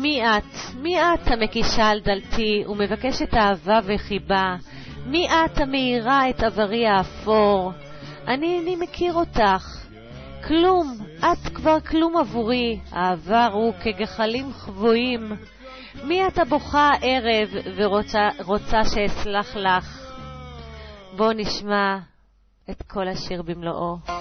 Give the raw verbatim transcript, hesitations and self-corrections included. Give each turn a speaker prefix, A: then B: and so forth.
A: מי את? מי את המקישה על דלתי ומבקשת אהבה וחיבה? מי את המאירה את עברי האפור? אני איני מכיר אותך. כלום, את כבר כלום עבורי, העבר הוא כגחלים חבויים. מי את הבוכה ערב ורוצה רוצה שאסלח לך? בוא נשמע את כל השיר במלואו.